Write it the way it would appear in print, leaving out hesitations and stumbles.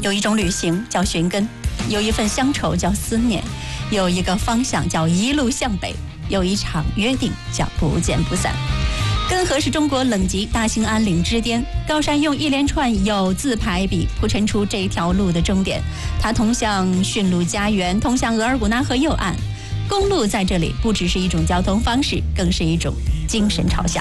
有一种旅行叫寻根，有一份乡愁叫思念，有一个方向叫一路向北，有一场约定叫不见不散。根河是中国冷极大兴安岭之巅，高山用一连串有字排比铺陈出这条路的终点，它通向驯鹿家园，通向额尔古纳河右岸。公路在这里不只是一种交通方式，更是一种精神朝向。